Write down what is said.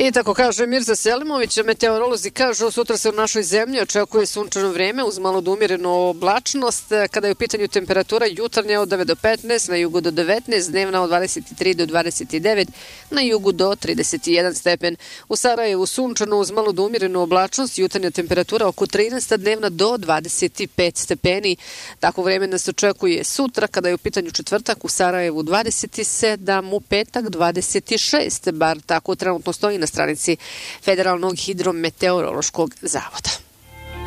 I tako kaže Mirza Selimović, meteorolozi kažu sutra se u našoj zemlji očekuje sunčano vreme uz malo umirenu oblačnost. Kada je u pitanju temperatura jutarnja od 9 do 15, na jugu do 19, dnevna od 23 do 29, na jugu do 31 stepen. U Sarajevu sunčano uz malo umirenu oblačnost, jutarnja temperatura oko 13, dnevna do 25 stepeni. Tako vreme nas očekuje sutra kada je u pitanju četvrtak, u Sarajevu 27, u petak 26, bar tako trenutno stoji na stranici Federalnog hidrometeorološkog zavoda.